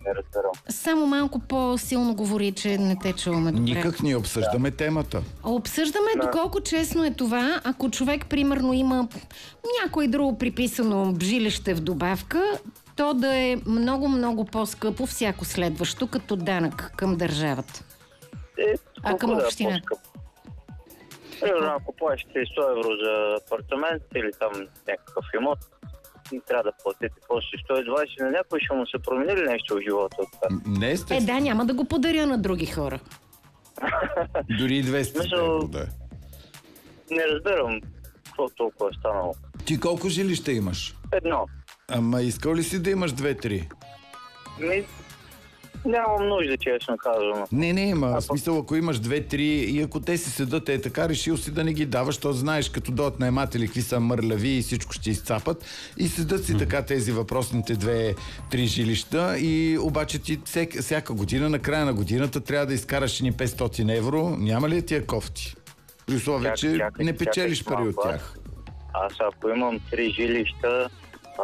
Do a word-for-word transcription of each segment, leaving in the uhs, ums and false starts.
Не разбирам. Само малко по-силно говори, че не те чуваме добре. Никак ние обсъждаме да. темата. Обсъждаме да. доколко честно е това, ако човек примерно има някое друго приписано жилище в добавка, то да е много-много по-скъпо всяко следващо като данък към държавата. Е, а към общината? Примерно, ако плащате сто евро за апартамент или там някакъв имот, и трябва да платите после сто и двайсет, на някой ще му се промени ли нещо в живота от това? Не сте. Е, да, няма да го подаря на други хора. Дори двеста евро, да. Не разбирам какво толкова е станало. Ти колко жилища имаш? Едно. Ама искал ли си да имаш две-три? Ми, нямам нужда, честно казвам. Не, не, ма в смисъл, ако имаш две-три и ако те си седат, е така, решил си да не ги даваш, то знаеш, като дойдат наематели, какви са мърляви и всичко ще изцапат. И седат си така тези въпросните две-три жилища и обаче ти всек, всяка година, на края на годината трябва да изкараш ни петстотин евро. Няма ли тия кофти? При условие, че чакай, не печелиш чакай, пари от тях. Аз ако имам три жилища, а,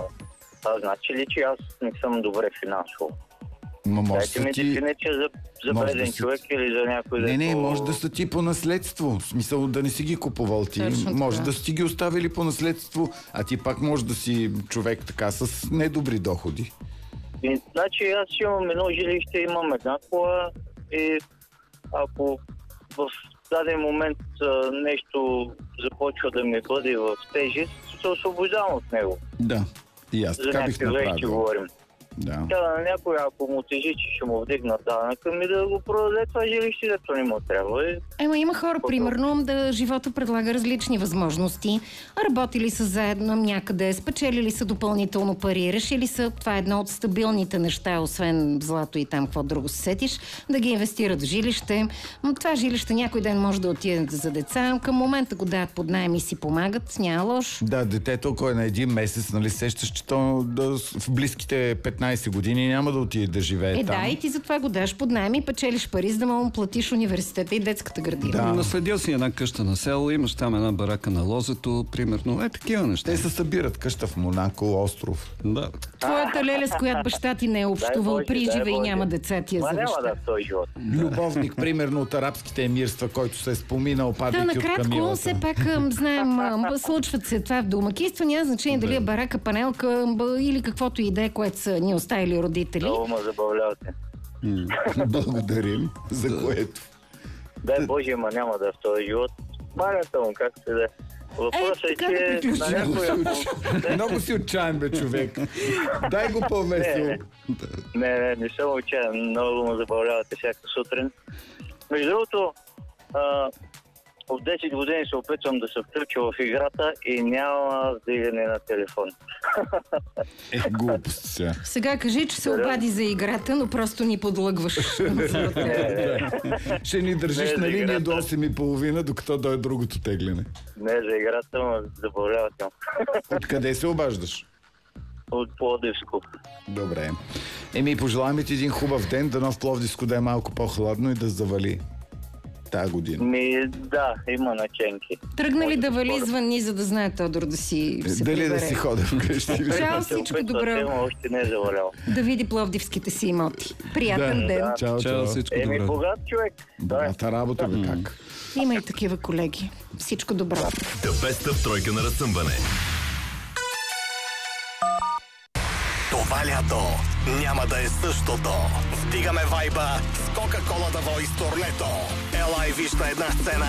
а значи ли, че аз не съм добре финансово? Ма може Дайте ми ти... дефиниция за, за беден да човек си... или за някой... Не, не, по... може да са ти по наследство. В смисъл да не си ги купувал ти. Точно може така. да си ги оставили по наследство, а ти пак може да си човек така с недобри доходи. И, значи аз имам едно жилище, имам една кола и ако в даден момент а, нещо започва да ми бъде в тежест, се освобождавам от него. Да, и аз така бих направил. Говорим. Да. Тя на някой, ако му тежи, че ще му вдигнат данъка, ми да го продаде това жилище, дето не му трябва. Ема има хора, примерно, да живота предлага различни възможности. Работили са заедно някъде, спечелили са допълнително пари, решили са, това е едно от стабилните неща, освен злато и там, какво друго се сетиш, да ги инвестират в жилище. Това жилище някой ден може да отиде за деца, към момента го дават под наем и си помагат, няма лош. Да, детето, ако е на един месец, нали, сещаш, че то да, в близките петнайсет години няма да отиде да живее е, там. Е, да, и ти затова го даш под наем и печелиш пари, за да му платиш университета и детската градина. Да. Наследил си една къща на село, имаш там една барака на лозето, примерно. Е, такива неща. Те се събират къща в Монако, остров. Да. Твоята леля, с която баща ти не е общувал при живе и няма деца ти е за няма да той живот. Любовник, примерно от арабските емирства, който се е споминал, падайки да, от накратко, камилата. все пак знаем, случват се това в домакинство, няма значение дали е барака, панелка или каквото и да е, което са ни оставили родители. Много ме забавлявате. Благодарим за което. Дай Боже, ма няма да е в този живот. Манята му, как се да. Въпросът е, че на някой... Много си отчаян, бе, човек. Дай го по-весело. Не, не, не, не съм отчаян. Много ме забавлявате всяка сутрин. Между другото, а, от десет години се опитвам да се включа в играта и няма вдигане на телефон. Е, глупост сега. Сега кажи, че се обади за играта, но просто ни подлъгваш. Ще ни държиш на линия до осем и половина, докато дойде другото тегляне. Не, за играта, но забавлявате. Откъде се обаждаш? От Пловдивско. Добре. Еми, пожелаваме ти един хубав ден, дано в Пловдивско да е малко по-хладно и да завали тази година. Ми, да, има наченки. Тръгна ли да вали, звънни, за да знае Тодор да си се Дали прибере. да си хода вкъщи? Чао, всичко добро. Още не е завалял. Да види пловдивските си имоти. Приятен Да, ден. да. Чао, Чао, чао. всичко Еми, добро. богат човек. Добрата работа, бе, как? Има и такива колеги. Всичко добро. The Best of тройка на разсъмване. Това лято няма да е същото. Вдигаме вайба с Кока-Кола да Voice турнето. Ела и виж на една сцена